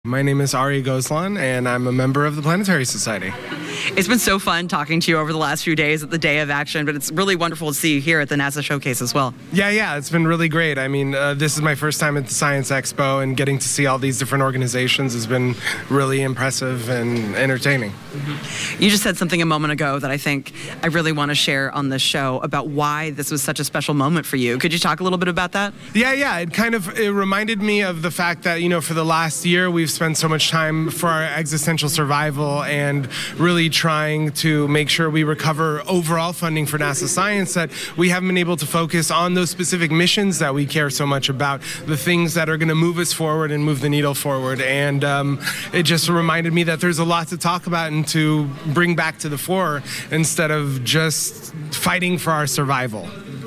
My name is Ari Goslan, and I'm a member of the Planetary Society. It's been so fun talking to you over the last few days at the Day of Action, but it's really wonderful to see you here at the NASA Showcase as well. Yeah, it's been really great. I mean, this is my first time at the Science Expo, and getting to see all these different organizations has been really impressive and entertaining. You just said something a moment ago that I think I really want to share on this show about why this was such a special moment for you. Could you talk a little bit about that? Yeah. It reminded me of the fact that, for the last year, we've spent so much time for our existential survival and really trying to make sure we recover overall funding for NASA science, that we haven't been able to focus on those specific missions that we care so much about, the things that are going to move us forward and move the needle forward. And it just reminded me that there's a lot to talk about and to bring back to the fore instead of just fighting for our survival.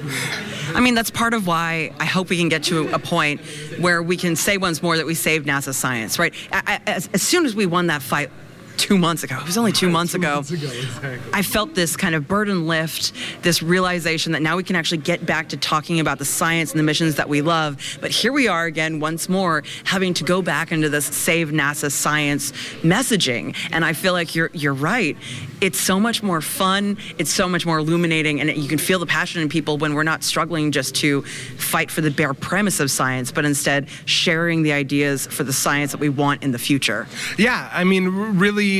I mean, that's part of why I hope we can get to a point where we can say once more that we saved NASA science, right? As soon as we won that fight 2 months ago, it was only 2 months ago, Exactly. I felt this kind of burden lift, this realization that now we can actually get back to talking about the science and the missions that we love. But here we are again, once more, having to go back into this Save NASA Science messaging. And I feel like you're right. It's so much more fun, it's so much more illuminating, and you can feel the passion in people when we're not struggling just to fight for the bare premise of science, but instead sharing the ideas for the science that we want in the future. Yeah, I mean, really,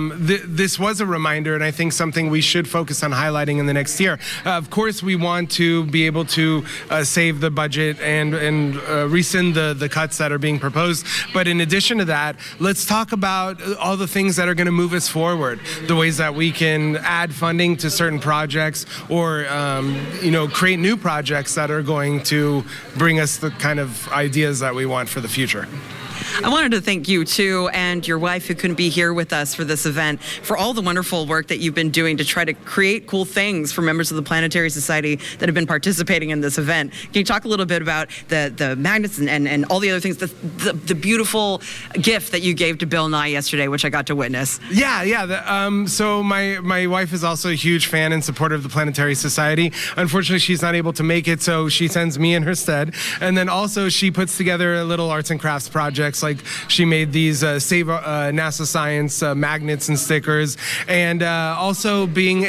this was a reminder, and I think something we should focus on highlighting in the next year. Of course, we want to be able to save the budget and rescind the cuts that are being proposed. But in addition to that, let's talk about all the things that are going to move us forward, the ways that we can add funding to certain projects or, create new projects that are going to bring us the kind of ideas that we want for the future. I wanted to thank you, too, and your wife, who couldn't be here with us for this event, for all the wonderful work that you've been doing to try to create cool things for members of the Planetary Society that have been participating in this event. Can you talk a little bit about the magnets and all the other things, the beautiful gift that you gave to Bill Nye yesterday, which I got to witness? Yeah. So my wife is also a huge fan and supporter of the Planetary Society. Unfortunately, she's not able to make it, so she sends me in her stead. And then also she puts together little arts and crafts projects. Like she made these Save NASA Science magnets and stickers, and also being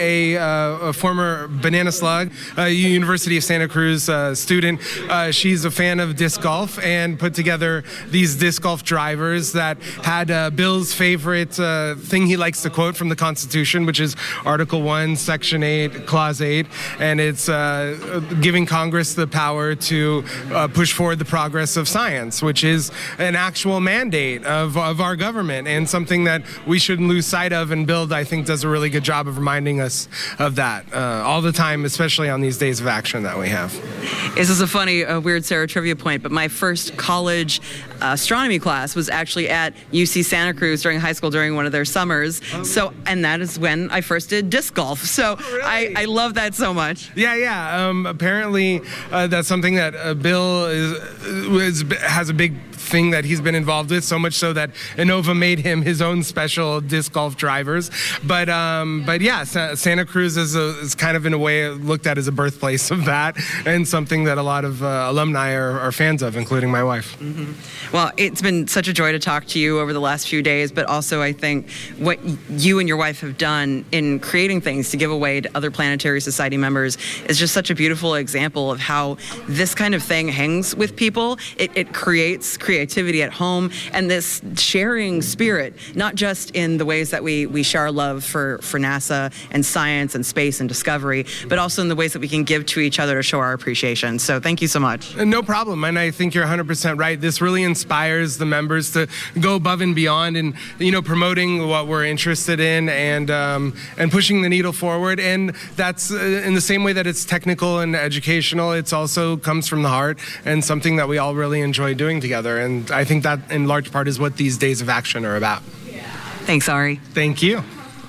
a former Banana Slug, University of Santa Cruz student, she's a fan of disc golf and put together these disc golf drivers that had Bill's favorite thing he likes to quote from the Constitution, which is Article 1, Section 8, Clause 8, and it's giving Congress the power to push forward the progress of science, which is an actual mandate of our government and something that we shouldn't lose sight of. And Bill, I think, does a really good job of reminding us of that all the time, especially on these days of action that we have. This is a funny, weird Sarah trivia point, but my first college astronomy class was actually at UC Santa Cruz during high school during one of their summers. And that is when I first did disc golf. So really? I love that so much. Yeah. Apparently, that's something that Bill has a big thing that he's been involved with, so much so that Innova made him his own special disc golf drivers. But yeah, Santa Cruz is kind of, in a way, looked at as a birthplace of that, and something that a lot of alumni are fans of, including my wife. Mm-hmm. Well, it's been such a joy to talk to you over the last few days, but also I think what you and your wife have done in creating things to give away to other Planetary Society members is just such a beautiful example of how this kind of thing hangs with people. It creates creativity at home and this sharing spirit, not just in the ways that we share our love for NASA and science and space and discovery, but also in the ways that we can give to each other to show our appreciation. So thank you so much. No problem. And I think you're 100% right. This really inspires the members to go above and beyond and, promoting what we're interested in and pushing the needle forward. And that's in the same way that it's technical and educational, it's also comes from the heart and something that we all really enjoy doing together. And I think that in large part is what these days of action are about. Thanks, Ari. Thank you.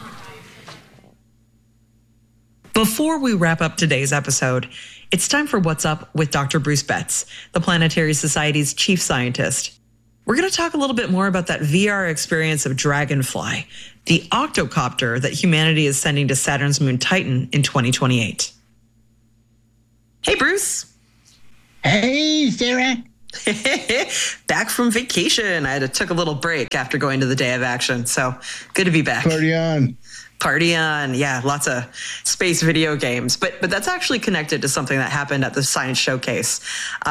Before we wrap up today's episode, it's time for What's Up with Dr. Bruce Betts, the Planetary Society's chief scientist. We're going to talk a little bit more about that VR experience of Dragonfly, the octocopter that humanity is sending to Saturn's moon Titan in 2028. Hey, Bruce. Hey, Sarah. Back from vacation. I took a little break after going to the Day of Action. So good to be back. Party on. Party on. Yeah, lots of space video games. But that's actually connected to something that happened at the Science Showcase.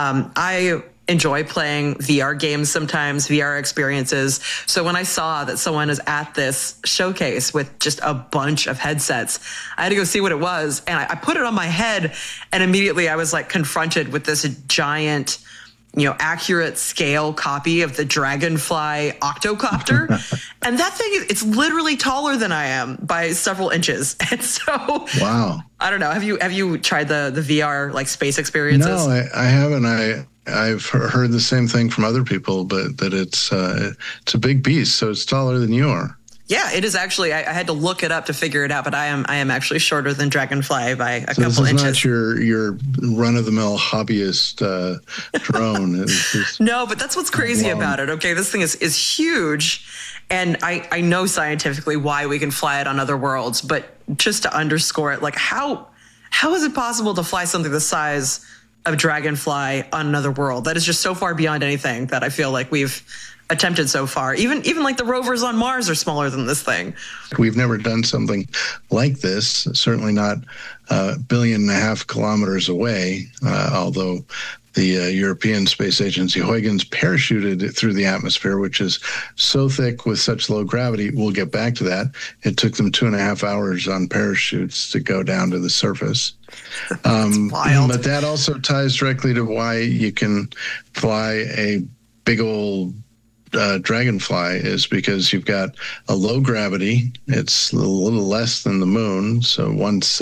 I enjoy playing VR games sometimes, VR experiences. So when I saw that someone is at this showcase with just a bunch of headsets, I had to go see what it was. And I put it on my head, and immediately I was like confronted with this giant, accurate scale copy of the Dragonfly octocopter. And that thing, it's literally taller than I am by several inches. And so, wow. I don't know. Have you tried the VR like space experiences? No, I haven't. I've heard the same thing from other people, but that it's a big beast. So it's taller than you are. Yeah, it is actually. I had to look it up to figure it out, but I am actually shorter than Dragonfly by a couple inches. This is not your run-of-the-mill hobbyist drone. No, but that's what's crazy about it. Okay, this thing is huge, and I know scientifically why we can fly it on other worlds, but just to underscore it, like how is it possible to fly something the size of Dragonfly on another world? That is just so far beyond anything that I feel like we've attempted so far. Even like the rovers on Mars are smaller than this thing. We've never done something like this, certainly not 1.5 billion kilometers away, although the European Space Agency Huygens parachuted it through the atmosphere, which is so thick with such low gravity. We'll get back to that. It took them 2.5 hours on parachutes to go down to the surface. Wild. But that also ties directly to why you can fly a big old Dragonfly, is because you've got a low gravity. It's a little less than the moon, so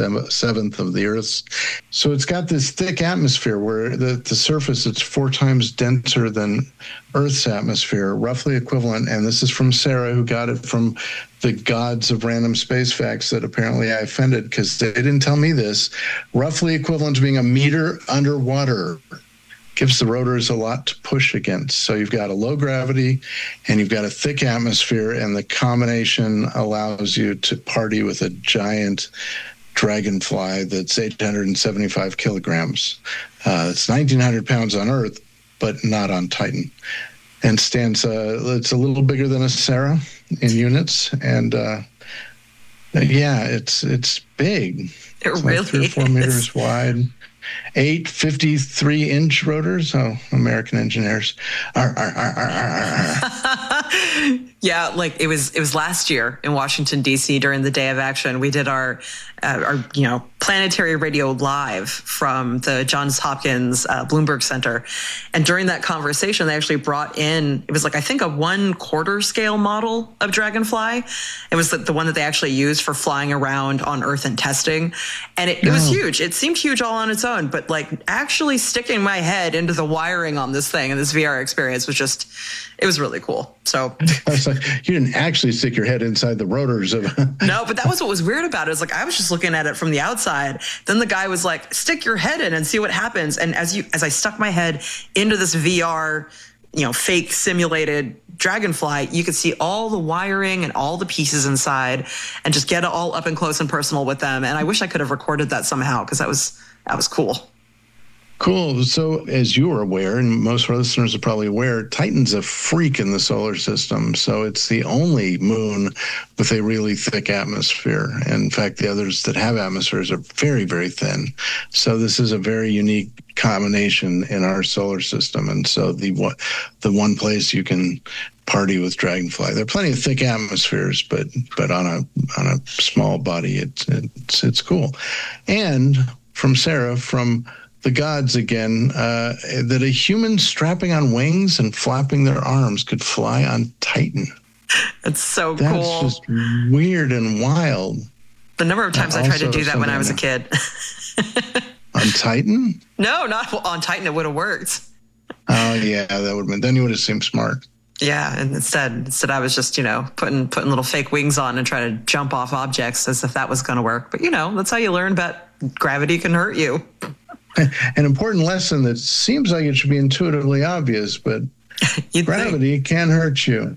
1/7 of the Earth's. So it's got this thick atmosphere where the surface, it's 4 times denser than Earth's atmosphere, roughly equivalent. And this is from Sarah, who got it from the gods of random space facts that apparently I offended because they didn't tell me this. Roughly equivalent to being a meter underwater. Gives the rotors a lot to push against. So you've got a low gravity and you've got a thick atmosphere, and the combination allows you to party with a giant Dragonfly that's 875 kilograms. It's 1,900 pounds on Earth, but not on Titan. And stands, it's a little bigger than a Sarah in units. And yeah, it's big. It's like really 3 or 4 meters wide. 8 53-inch rotors. Oh, American engineers. Yeah, like it was last year in Washington, D.C. during the Day of Action. We did our planetary radio live from the Johns Hopkins Bloomberg Center. And during that conversation, they actually brought in, it was like, I think, a 1/4 scale model of Dragonfly. It was the one that they actually used for flying around on Earth and testing. And it was huge. It seemed huge all on its own, but like actually sticking my head into the wiring on this thing and this VR experience was just, it was really cool. So it's like you didn't actually stick your head inside the rotors of No, but that was what was weird about it. It's like I was just looking at it from the outside. Then the guy was like, stick your head in and see what happens. And as I stuck my head into this VR, fake simulated Dragonfly, you could see all the wiring and all the pieces inside and just get it all up and close and personal with them. And I wish I could have recorded that somehow, because that was cool. Cool. So as you are aware, and most of our listeners are probably aware, Titan's a freak in the solar system. So it's the only moon with a really thick atmosphere. And in fact, the others that have atmospheres are very, very thin. So this is a very unique combination in our solar system. And so the one place you can party with Dragonfly. There are plenty of thick atmospheres, but on a small body, it's cool. And from Sarah, from the gods again, that a human strapping on wings and flapping their arms could fly on Titan. That's so cool. That's just weird and wild. The number of times I tried to do that when I was a kid. On Titan? No, not on Titan. It would have worked. Oh yeah, that would have been. Then you would have seemed smart. Yeah, and instead I was just putting little fake wings on and trying to jump off objects as if that was going to work. But that's how you learn about gravity can hurt you. An important lesson that seems like it should be intuitively obvious, but gravity can hurt you.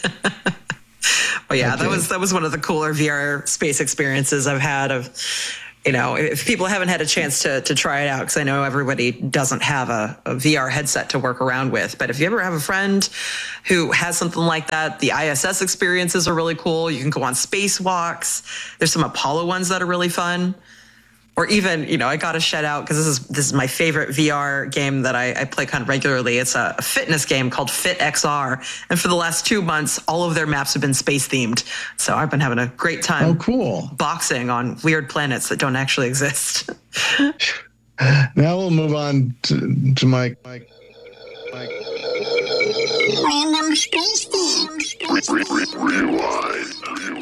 Well, yeah, okay. That was one of the cooler VR space experiences I've had, of if people haven't had a chance to try it out, because I know everybody doesn't have a VR headset to work around with, but if you ever have a friend who has something like that, the ISS experiences are really cool. You can go on spacewalks. There's some Apollo ones that are really fun. Or even, I got to shout out, because this is my favorite VR game that I play kind of regularly. It's a fitness game called Fit XR. And for the last 2 months, all of their maps have been space themed. So I've been having a great time boxing on weird planets that don't actually exist. Now we'll move on to Mike. Random space themes. Rewind.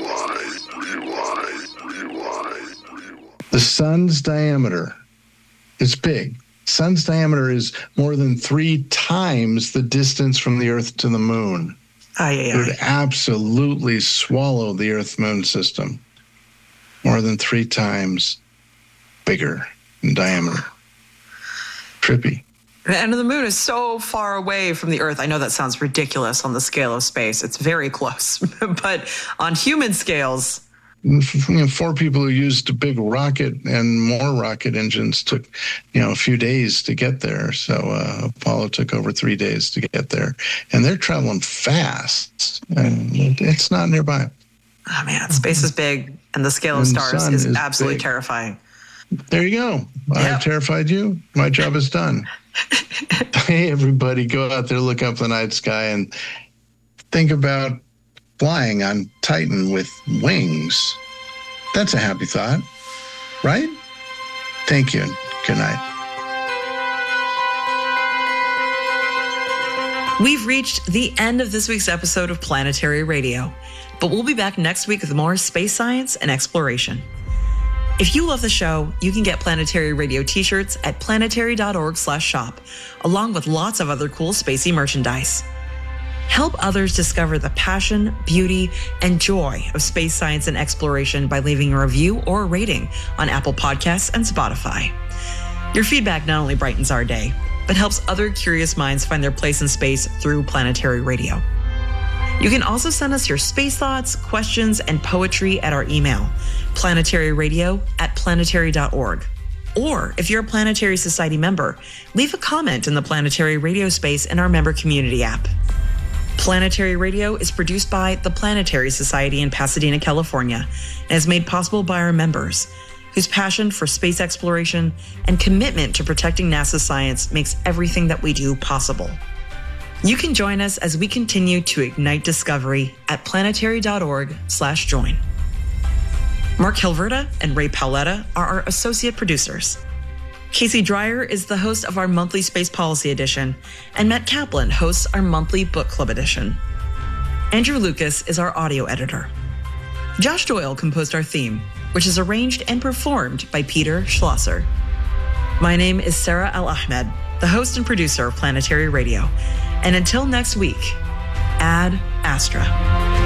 The sun's diameter is big. Sun's diameter is more than 3 times the distance from the Earth to the moon. It would absolutely swallow the Earth-Moon system. More than 3 times bigger in diameter. Trippy. And the moon is so far away from the Earth. I know that sounds ridiculous on the scale of space. It's very close. But on human scales, 4 people who used a big rocket and more rocket engines took, a few days to get there. So Apollo took over 3 days to get there. And they're traveling fast. And it's not nearby. Oh, man, space is big, and the scale of stars is absolutely big. Terrifying. There you go. I've terrified you. My job is done. Hey, everybody, go out there, look up the night sky, and think about flying on Titan with wings. That's a happy thought, right? Thank you. Good night. We've reached the end of this week's episode of Planetary Radio, but we'll be back next week with more space science and exploration. If you love the show, you can get Planetary Radio t-shirts at planetary.org/shop, along with lots of other cool spacey merchandise. Help others discover the passion, beauty, and joy of space science and exploration by leaving a review or a rating on Apple Podcasts and Spotify. Your feedback not only brightens our day, but helps other curious minds find their place in space through Planetary Radio. You can also send us your space thoughts, questions, and poetry at our email, planetaryradio@planetary.org. Or if you're a Planetary Society member, leave a comment in the Planetary Radio space in our member community app. Planetary Radio is produced by the Planetary Society in Pasadena, California, and is made possible by our members, whose passion for space exploration and commitment to protecting NASA science makes everything that we do possible. You can join us as we continue to ignite discovery at planetary.org/join. Mark Hilverda and Ray Paoletta are our associate producers. Casey Dreyer is the host of our monthly Space Policy Edition, and Matt Kaplan hosts our monthly Book Club Edition. Andrew Lucas is our audio editor. Josh Doyle composed our theme, which is arranged and performed by Peter Schlosser. My name is Sarah Al-Ahmed, the host and producer of Planetary Radio. And until next week, Ad Astra.